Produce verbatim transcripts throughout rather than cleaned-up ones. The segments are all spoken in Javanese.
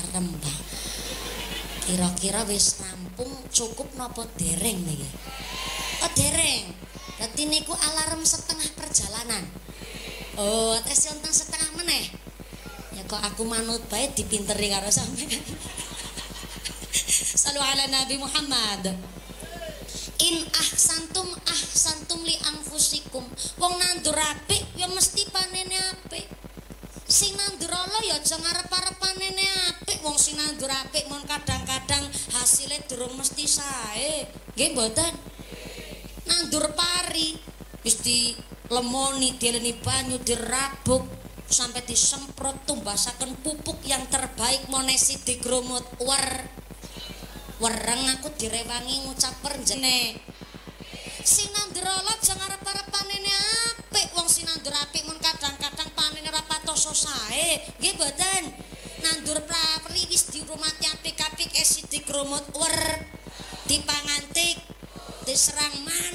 Rembang. Kira-kira wis rampung cukup napa dereng niki? Oh dereng. Berarti niku alarm setengah perjalanan. Oh, tes yontang setengah meneh. Ya kok aku manut bae dipinteri karo sampean. Sallu ala Nabi Muhammad. In ahsantum ahsantum li anfusikum. Wong nandur apik ya mesti panene apik. Sing nandur ala ya aja ngarep-arep panene apik. Wong sing nandur apik mon kadang-kadang hasilnya durung mesti sae. Nggih mboten? Nandur pari wis dilemoni, dieleni banyu, dirabuk sampai disemprot tumbasaken pupuk yang terbaik monesi digrumut wer. Wereng aku direwangi ngucap perjene. Sinandur ala jangan arep-arep panene apik. Wong sinandur apik mun kadang-kadang panene ora patoso sae. Nggih mboten? Nandur pari wis dirumati apik-apik esi digrumut wer. Dipangantik, diserang man.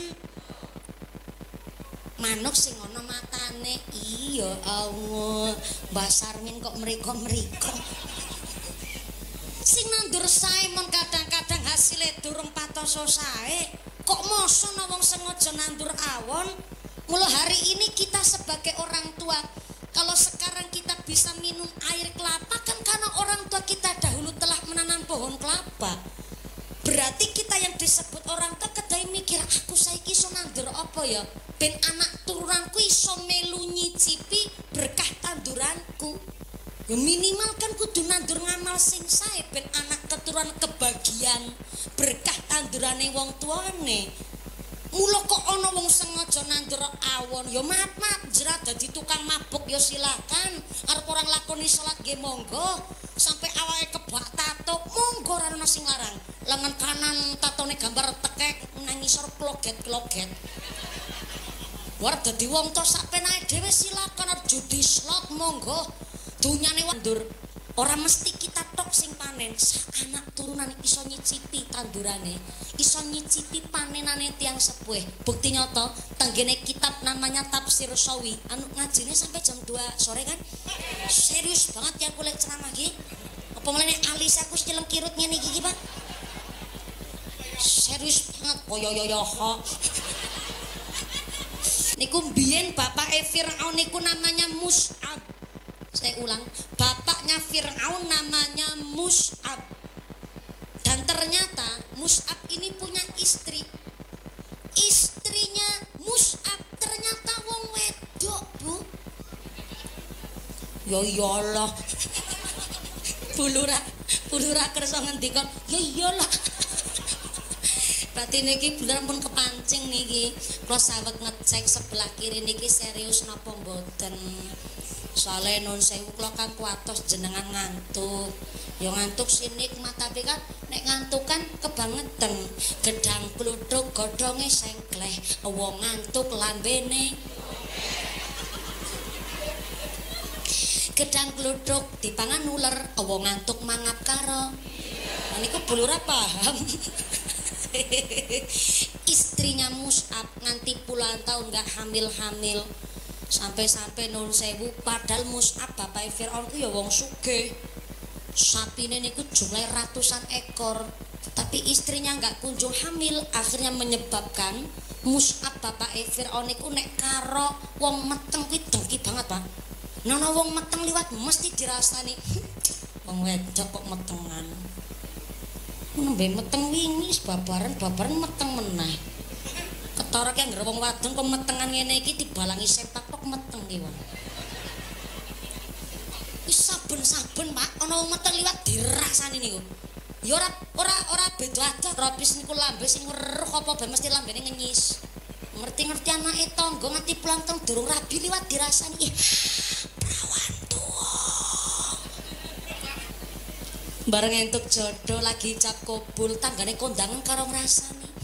Manuk sing ana matane. Iya Allah. Mbah Sarmin kok mriko-mriko. Sing nandur sae mon kadang-kadang hasilnya durung patoso sae. Kok moso ana wong sengaja nandur awon? Mula hari ini kita sebagai orang tua, kalau sekarang kita bisa minum air kelapa kan karena orang tua kita dahulu telah menanam pohon kelapa. Berarti kita yang disebut orang tua kedai mikir, aku saiki iso nandur apa ya? Ben anak turunanku iso melu nyicipi berkah tanduranku. Ya minimal kan kudu nandur ngamal sing sae ben anak keturunan kebagian berkah tandurane wong tuane. Mula kok ana wong sengaja nandur awon ya maaf-maaf jerat dadi tukang mabuk ya silakan. Arep orang lakoni salat nggih monggo. Sampai awake kebak tato monggo ora ana sing larang. Lengan kanan tatone gambar tekek nang ngisor kloget-kloget. War dadi wong to sak penake dhewe silakan arep judi slot monggo. Dunyane wandur ora mesti kita tok sing panen, sak anak turunan iso nyicipi tandurane, iso nyicipi panenane tiang sepuh. Bukti nyata tenggene kitab namanya Tafsir Sawi, anu ngajine sampai jam dua sore kan? Serius banget ya kulit ceramah iki. Apa meneh alis aku nyeleng kirut ngene iki, Pak? Serius banget koyo yo yo ho. Niku mbiyen bapake Firaun niku namanya Mus'ab. Saya ulang, bapaknya Fir'aun namanya Mus'ab. Dan ternyata Mus'ab ini punya istri. Istrinya Mus'ab ternyata wong wedok, Bu. Ya iyalah. Bulura, bulura kersa ngendikon, ya iyalah. Berarti niki bener pun kepancing niki. Kula sawet ngecek sebelah kiri niki serius napa mboten. Soale nun sewu kula kan kuatos jenengan ngantuk. Ya ngantuk sini nikmat tapi kan nek ngantuk kan kebangetan. Gedang kluthuk godhonge sengkleh, wong ngantuk lambene. Gedang kluthuk dipangan uler, wong ngantuk mangap karo. Nah, niku bulura paham. Istrinya Mus'ab nganti puluhan tahun gak hamil-hamil. Sampai-sampai nun sewu padahal Mus'ab bapak Fir'aun ku ya wong sugih. Sapine niku jumlah ratusan ekor. Tapi istrinya nggak kunjung hamil, akhirnya menyebabkan Mus'ab bapak Fir'aun niku nek karo wong meteng kuwi dengki banget, Pak. Nono wong meteng liwat mesti dirasani. Wong wedok kok metengan. Nembe meteng wingi babaran-babaran meteng meneh. Ketara ki anggere wong wadon kok metengan ngene iki dibalangi sepak kok meteng ki wae. Wis saben-saben Pak ana wong meteng liwat dirasani niku. Ya ora ora ora beda adat ropis niku lambe sing weruh apa ben mesti lambene ngenyis. Ngerti-ngerti anake tangga nganti pulang teng durung rabi liwat dirasani. Ih, prawan tuwa. Bareng entuk jodoh lagi cap kabul tanggane kondangan karo ngrasani.